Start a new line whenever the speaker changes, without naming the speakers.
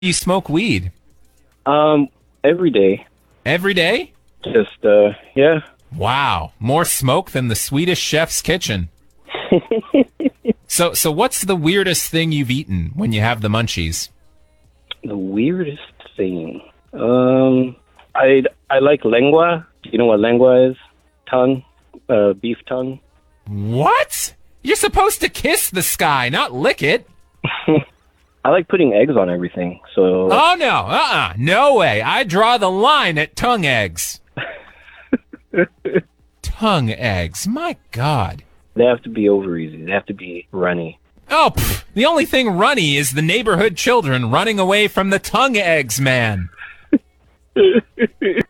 You smoke weed
Every day.
every day?
Just, yeah.
Wow, more smoke than the Swedish chef's kitchen. So what's the weirdest thing you've eaten when you have the munchies?
The weirdest thing. I like lengua. You know what lengua is? Tongue, beef tongue.
What? You're supposed to kiss the sky, not lick it.
I like putting eggs on everything. So
Oh, no. No way. I draw the line at tongue eggs. Tongue eggs. My God.
they have to be over easy. They have to be runny.
Oh, the only thing runny is the neighborhood children running away from the tongue eggs man.